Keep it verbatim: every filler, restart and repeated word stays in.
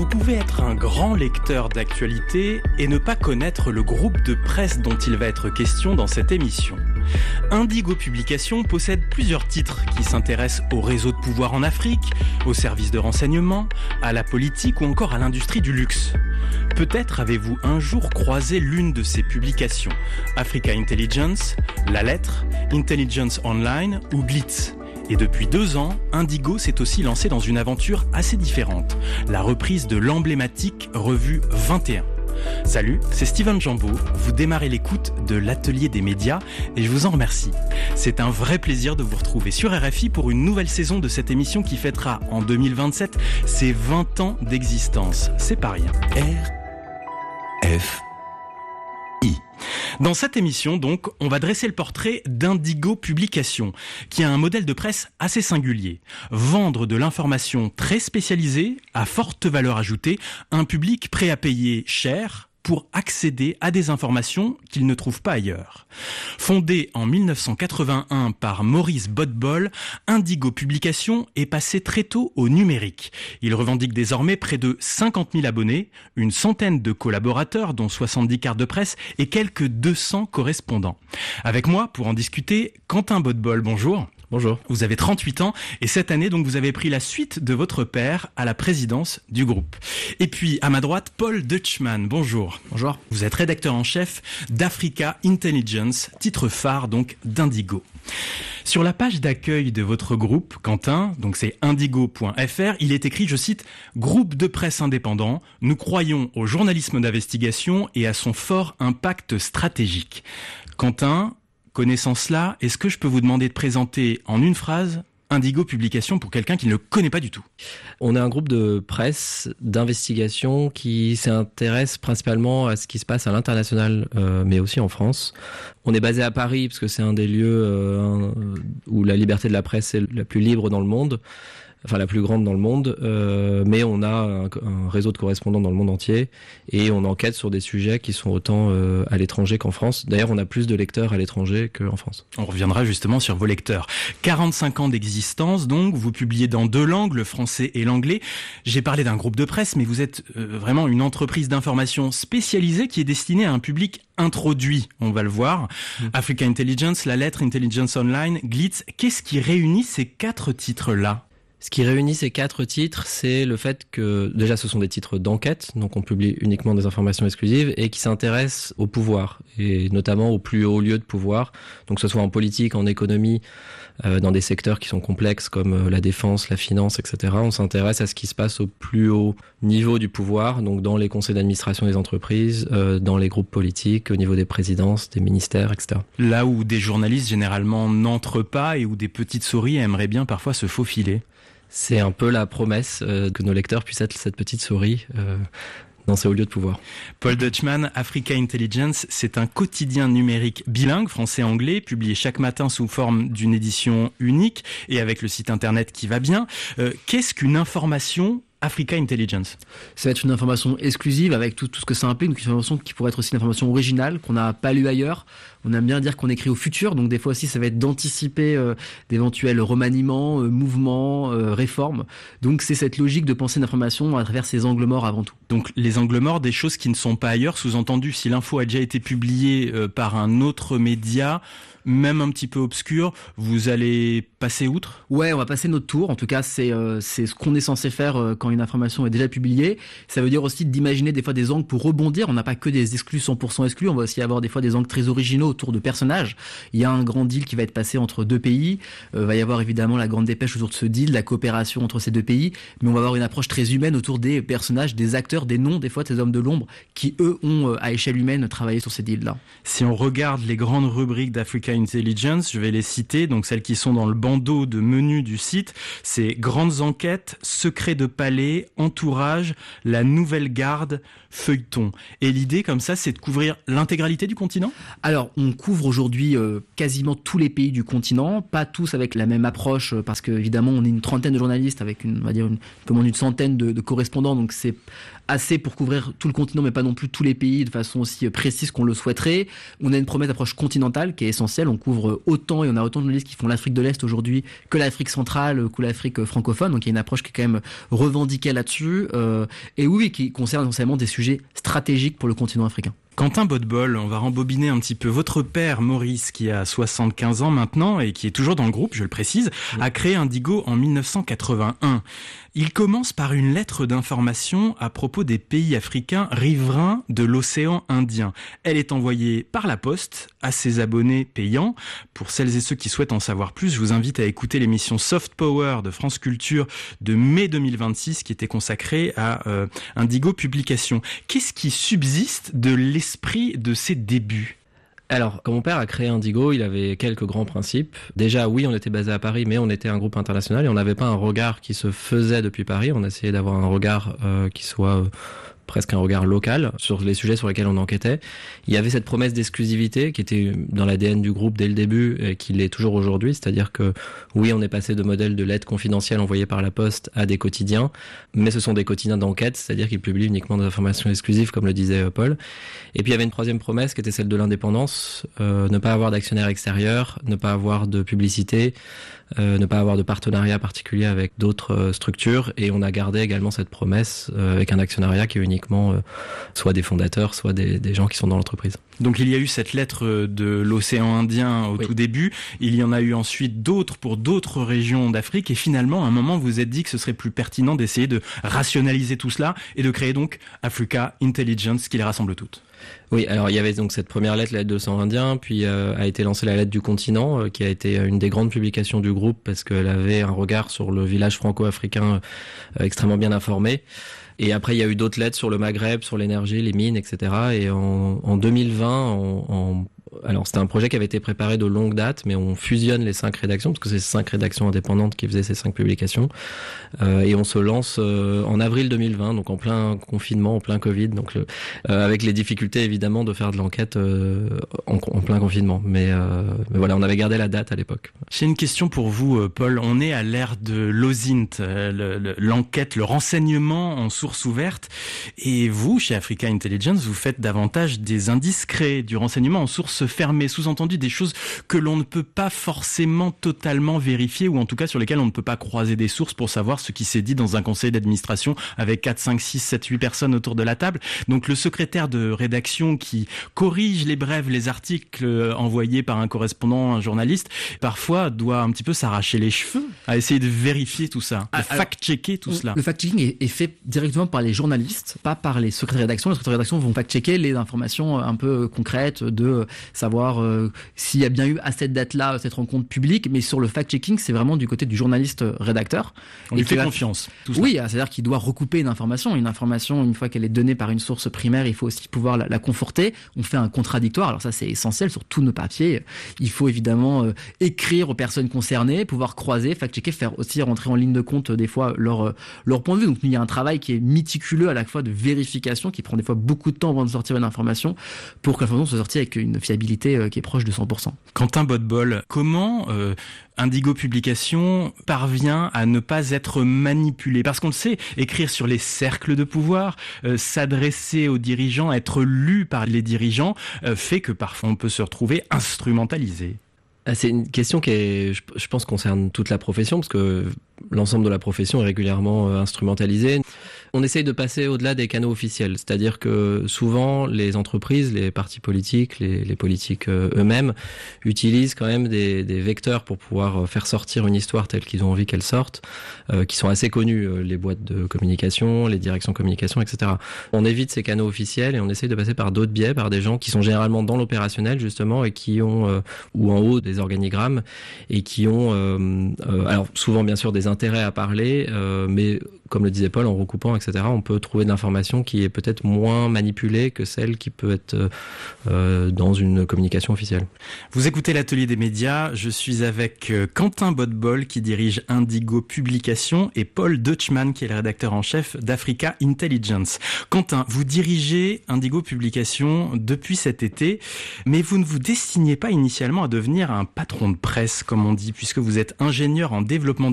Vous pouvez être un grand lecteur d'actualité et ne pas connaître le groupe de presse dont il va être question dans cette émission. Indigo Publications possède plusieurs titres qui s'intéressent au réseau de pouvoir en Afrique, aux services de renseignement, à la politique ou encore à l'industrie du luxe. Peut-être avez-vous un jour croisé l'une de ces publications, Africa Intelligence, La Lettre, Intelligence Online ou Glitz. Et depuis deux ans, Indigo s'est aussi lancé dans une aventure assez différente, la reprise de l'emblématique revue vingt et un. Salut, c'est Steven Jambeau, vous démarrez l'écoute de l'Atelier des médias et je vous en remercie. C'est un vrai plaisir de vous retrouver sur R F I pour une nouvelle saison de cette émission qui fêtera en deux mille vingt-sept ses vingt ans d'existence. C'est pas rien. R F I. Dans cette émission, donc, on va dresser le portrait d'Indigo Publications, qui a un modèle de presse assez singulier. Vendre de l'information très spécialisée, à forte valeur ajoutée, un public prêt à payer cher pour accéder à des informations qu'il ne trouve pas ailleurs. Fondé en mille neuf cent quatre-vingt-un par Maurice Botbol, Indigo Publications est passé très tôt au numérique. Il revendique désormais près de cinquante mille abonnés, une centaine de collaborateurs, dont soixante-dix cartes de presse et quelques deux cents correspondants. Avec moi, pour en discuter, Quentin Botbol, bonjour. Bonjour. Vous avez trente-huit ans et cette année, donc, vous avez pris la suite de votre père à la présidence du groupe. Et puis, à ma droite, Paul Deutschmann. Bonjour. Bonjour. Vous êtes rédacteur en chef d'Africa Intelligence, titre phare, donc, d'Indigo. Sur la page d'accueil de votre groupe, Quentin, donc c'est indigo point f r, il est écrit, je cite, « Groupe de presse indépendant, nous croyons au journalisme d'investigation et à son fort impact stratégique. » Quentin, connaissant cela, est-ce que je peux vous demander de présenter en une phrase Indigo Publications pour quelqu'un qui ne le connaît pas du tout? On est un groupe de presse, d'investigation qui s'intéresse principalement à ce qui se passe à l'international, euh, mais aussi en France. On est basé à Paris parce que c'est un des lieux euh, où la liberté de la presse est la plus libre dans le monde. Enfin la plus grande dans le monde, euh, mais on a un, un réseau de correspondants dans le monde entier et on enquête sur des sujets qui sont autant euh, à l'étranger qu'en France. D'ailleurs, on a plus de lecteurs à l'étranger qu'en France. On reviendra justement sur vos lecteurs. quarante-cinq ans d'existence, donc, vous publiez dans deux langues, le français et l'anglais. J'ai parlé d'un groupe de presse, mais vous êtes euh, vraiment une entreprise d'information spécialisée qui est destinée à un public introduit, on va le voir. Mmh. Africa Intelligence, La Lettre, Intelligence Online, Glitz. Qu'est-ce qui réunit ces quatre titres-là ? Ce qui réunit ces quatre titres, c'est le fait que, déjà, ce sont des titres d'enquête, donc on publie uniquement des informations exclusives, et qui s'intéressent au pouvoir, et notamment aux plus hauts lieux de pouvoir, donc que ce soit en politique, en économie, euh, dans des secteurs qui sont complexes comme euh, la défense, la finance, et cetera. On s'intéresse à ce qui se passe au plus haut niveau du pouvoir, donc dans les conseils d'administration des entreprises, euh, dans les groupes politiques, au niveau des présidences, des ministères, et cetera. Là où des journalistes, généralement, n'entrent pas et où des petites souris aimeraient bien parfois se faufiler. C'est un peu la promesse euh, que nos lecteurs puissent être cette petite souris euh, dans ces hauts lieux de pouvoir. Paul Deutschmann, Africa Intelligence, c'est un quotidien numérique bilingue, français-anglais, publié chaque matin sous forme d'une édition unique et avec le site internet qui va bien. Euh, qu'est-ce qu'une information Africa Intelligence? Ça va être une information exclusive avec tout, tout ce que ça implique, donc une information qui pourrait être aussi une information originale, qu'on n'a pas lue ailleurs. On aime bien dire qu'on écrit au futur, donc des fois aussi ça va être d'anticiper euh, d'éventuels remaniements, euh, mouvements, euh, réformes. Donc c'est cette logique de penser l'information à travers ces angles morts avant tout. Donc les angles morts, des choses qui ne sont pas ailleurs, sous-entendu, si l'info a déjà été publiée euh, par un autre média, même un petit peu obscur, vous allez passer outre? Ouais, on va passer notre tour. En tout cas, c'est euh, c'est ce qu'on est censé faire euh, quand une information est déjà publiée. Ça veut dire aussi d'imaginer des fois des angles pour rebondir. On n'a pas que des exclus cent pour cent exclus. On va aussi avoir des fois des angles très originaux autour de personnages. Il y a un grand deal qui va être passé entre deux pays. Euh, va y avoir évidemment la grande dépêche autour de ce deal, la coopération entre ces deux pays. Mais on va avoir une approche très humaine autour des personnages, des acteurs, des noms, des fois de ces hommes de l'ombre qui, eux, ont euh, à échelle humaine travaillé sur ces deals-là. Si on regarde les grandes rubriques d'Africa Intelligence, je vais les citer, donc celles qui sont dans le bandeau de menu du site, c'est grandes enquêtes, secrets de palais, entourage, la nouvelle garde, feuilleton. Et l'idée comme ça, c'est de couvrir l'intégralité du continent ? Alors, on couvre aujourd'hui euh, quasiment tous les pays du continent, pas tous avec la même approche, parce que évidemment, on est une trentaine de journalistes avec une, on va dire une, comment, une centaine de, de correspondants, donc c'est assez pour couvrir tout le continent, mais pas non plus tous les pays de façon aussi précise qu'on le souhaiterait. On a une promesse d'approche continentale qui est essentielle. On couvre autant, et on a autant de journalistes qui font l'Afrique de l'Est aujourd'hui que l'Afrique centrale, que l'Afrique francophone. Donc il y a une approche qui est quand même revendiquée là-dessus. Euh, et oui, qui concerne essentiellement des sujets stratégiques pour le continent africain. Quentin Bodbol, on va rembobiner un petit peu. Votre père, Maurice, qui a soixante-quinze ans maintenant et qui est toujours dans le groupe, je le précise, oui. a créé Indigo en mille neuf cent quatre-vingt-un. Il commence par une lettre d'information à propos des pays africains riverains de l'océan Indien. Elle est envoyée par la poste à ses abonnés payants. Pour celles et ceux qui souhaitent en savoir plus, je vous invite à écouter l'émission Soft Power de France Culture de mai deux mille vingt-six qui était consacrée à euh, Indigo Publications. Qu'est-ce qui subsiste de l'esprit de ses débuts ? Alors, quand mon père a créé Indigo, il avait quelques grands principes. Déjà, oui, on était basé à Paris, mais on était un groupe international et on n'avait pas un regard qui se faisait depuis Paris. On essayait d'avoir un regard euh, qui soit euh, presque un regard local sur les sujets sur lesquels on enquêtait. Il y avait cette promesse d'exclusivité qui était dans l'A D N du groupe dès le début et qui l'est toujours aujourd'hui. C'est-à-dire que, oui, on est passé de modèles de lettres confidentielles envoyées par la poste à des quotidiens, mais ce sont des quotidiens d'enquête, c'est-à-dire qu'ils publient uniquement des informations exclusives, comme le disait Paul. Et puis il y avait une troisième promesse qui était celle de l'indépendance, euh, ne pas avoir d'actionnaire extérieur, ne pas avoir de publicité, euh, ne pas avoir de partenariat particulier avec d'autres euh, structures. Et on a gardé également cette promesse euh, avec un actionnariat qui est uniquement euh, soit des fondateurs, soit des, des gens qui sont dans l'entreprise. Donc il y a eu cette lettre de l'océan Indien au oui. tout début, il y en a eu ensuite d'autres pour d'autres régions d'Afrique et finalement à un moment vous vous êtes dit que ce serait plus pertinent d'essayer de rationaliser tout cela et de créer donc Africa Intelligence qui les rassemble toutes. Oui, alors il y avait donc cette première lettre, la lettre de l'océan Indien, puis euh, a été lancée la lettre du continent, euh, qui a été une des grandes publications du groupe parce qu'elle avait un regard sur le village franco-africain euh, extrêmement bien informé. Et après, il y a eu d'autres lettres sur le Maghreb, sur l'énergie, les mines, et cetera. Et en, en deux mille vingt, en, en, alors c'était un projet qui avait été préparé de longue date, mais on fusionne les cinq rédactions, parce que c'est cinq rédactions indépendantes qui faisaient ces cinq publications. Euh, et on se lance euh, en avril deux mille vingt, donc en plein confinement, en plein Covid, donc le, euh, avec les difficultés évidemment de faire de l'enquête euh, en, en plein confinement. Mais, euh, mais voilà, on avait gardé la date à l'époque. J'ai une question pour vous, Paul. On est à l'ère de l'O S I N T, le, le, l'enquête, le renseignement en source ouverte. Et vous, chez Africa Intelligence, vous faites davantage des indiscrets, du renseignement en source fermée, sous-entendu des choses que l'on ne peut pas forcément totalement vérifier ou en tout cas sur lesquelles on ne peut pas croiser des sources pour savoir ce qui s'est dit dans un conseil d'administration avec quatre, cinq, six, sept, huit personnes autour de la table. Donc le secrétaire de rédaction qui corrige les brèves, les articles envoyés par un correspondant, un journaliste, parfois doit un petit peu s'arracher les cheveux à essayer de vérifier tout ça, de fact-checker tout cela. Le fact-checking est, est fait directement par les journalistes, pas par les secrétaires de rédaction. Les secrétaires de rédaction vont fact-checker les informations un peu concrètes de savoir euh, s'il y a bien eu à cette date-là cette rencontre publique, mais sur le fact-checking, c'est vraiment du côté du journaliste rédacteur. On lui fait confiance. Tout oui, c'est-à-dire qu'il doit recouper une information. Une information, une fois qu'elle est donnée par une source primaire, il faut aussi pouvoir la, la conforter. On fait un contradictoire. Alors ça, c'est essentiel sur tous nos papiers. Il faut évidemment euh, écrire aux personnes concernées, pouvoir croiser, fact-checker, faire aussi rentrer en ligne de compte euh, des fois leur euh, leur point de vue. Donc il y a un travail qui est méticuleux à la fois de vérification, qui prend des fois beaucoup de temps avant de sortir une information, pour que l'information soit sortie avec une fiabilité euh, qui est proche de cent pour cent. Quentin Bodbol, comment euh, Indigo Publications parvient à ne pas être manipulé? Parce qu'on le sait, écrire sur les cercles de pouvoir, euh, s'adresser aux dirigeants, être lu par les dirigeants, euh, fait que parfois on peut se retrouver instrumentalisé. C'est une question qui est, je pense, concerne toute la profession, parce que l'ensemble de la profession est régulièrement instrumentalisée. On essaye de passer au-delà des canaux officiels, c'est-à-dire que souvent les entreprises, les partis politiques, les, les politiques eux-mêmes utilisent quand même des, des vecteurs pour pouvoir faire sortir une histoire telle qu'ils ont envie qu'elle sorte, euh, qui sont assez connus, euh, les boîtes de communication, les directions de communication, et cetera. On évite ces canaux officiels et on essaye de passer par d'autres biais, par des gens qui sont généralement dans l'opérationnel justement et qui ont, euh, ou en haut des organigrammes, et qui ont, euh, euh, alors souvent bien sûr des intérêts à parler, euh, mais comme le disait Paul, en recoupant, et cetera, on peut trouver de l'information qui est peut-être moins manipulée que celle qui peut être euh, dans une communication officielle. Vous écoutez l'Atelier des médias, je suis avec Quentin Bodbol qui dirige Indigo Publications et Paul Deutschmann qui est le rédacteur en chef d'Africa Intelligence. Quentin, vous dirigez Indigo Publications depuis cet été, mais vous ne vous destiniez pas initialement à devenir un patron de presse, comme on dit, puisque vous êtes ingénieur en développement